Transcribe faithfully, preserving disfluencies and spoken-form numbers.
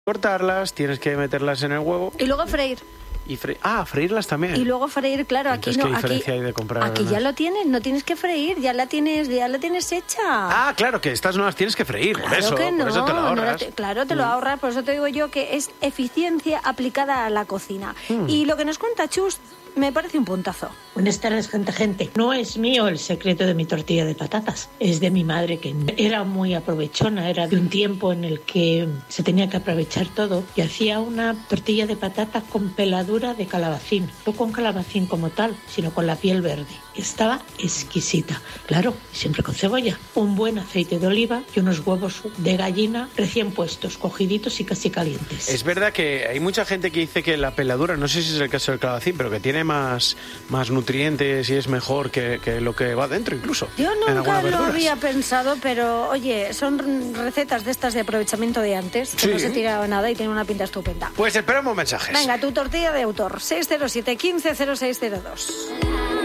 cortarlas, tienes que meterlas en el huevo. Y luego freír. Y fre... Ah, freírlas también. Y luego freír, claro, aquí Entonces, no. ¿qué diferencia aquí, hay de comprar aquí ya lo tienes, no tienes que freír, ya la tienes, ya la tienes hecha. Ah, claro, que estas no las tienes que freír, claro por eso, que no, por eso te lo no ahorras. la te, claro, te lo ahorras, por eso te digo yo que es eficiencia aplicada a la cocina. Mm. Y lo que nos cuenta Chus me parece un puntazo. Buenas tardes, gente, gente. No es mío el secreto de mi tortilla de patatas. Es de mi madre, que era muy aprovechona. Era de un tiempo en el que se tenía que aprovechar todo. Y hacía una tortilla de patatas con peladura de calabacín. No con calabacín como tal, sino con la piel verde. Estaba exquisita. Claro, siempre con cebolla. Un buen aceite de oliva y unos huevos de gallina recién puestos, cogiditos y casi calientes. Es verdad que hay mucha gente que dice que la peladura, no sé si es el caso del calabacín, pero que tiene más, más nutrientes y es mejor que, que lo que va dentro incluso. Yo en nunca algunas lo verduras. había pensado, pero oye, son recetas de estas de aprovechamiento de antes, que Sí. no se tiraba nada y tiene una pinta estupenda. Pues esperamos mensajes. Venga, tu tortilla de autor, seis cero siete, uno cinco cero seis cero dos.